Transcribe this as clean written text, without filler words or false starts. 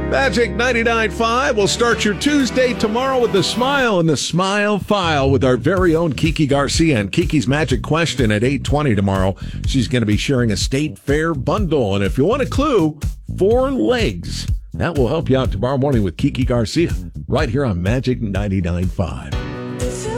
Magic 99.5 will start your Tuesday tomorrow with a smile in the Smile File with our very own Kiki Garcia. And Kiki's Magic Question at 8:20 tomorrow. She's going to be sharing a State Fair bundle. And if you want a clue, 4 legs. That will help you out tomorrow morning with Kiki Garcia right here on Magic 99.5.